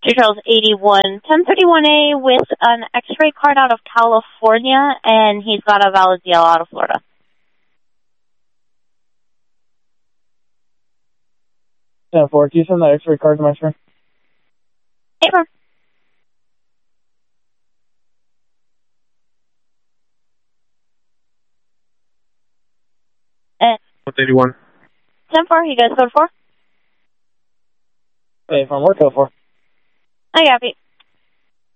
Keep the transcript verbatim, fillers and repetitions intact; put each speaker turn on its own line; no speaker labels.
Two Charles eighty-one, ten thirty-one A with an X-ray card out of California, and he's got a valid D L out of Florida.
ten four, can you send that X-ray card to my friend?
Hey, bro. Uh,
one eighty-one.
ten four, you guys code four?
Hey, from work code four.
I copy.